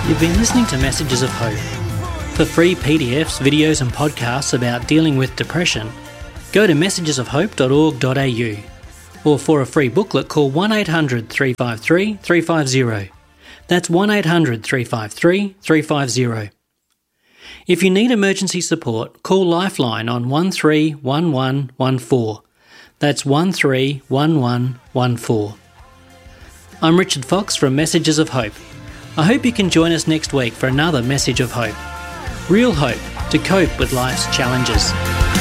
You've been listening to Messages of Hope. For free PDFs, videos and podcasts about dealing with depression, go to messagesofhope.org.au, or for a free booklet call 1800 353 350. That's 1800 353 350. If you need emergency support, call Lifeline on 131114. That's 131114. I'm Richard Fox from Messages of Hope. I hope you can join us next week for another Message of Hope. Real hope to cope with life's challenges.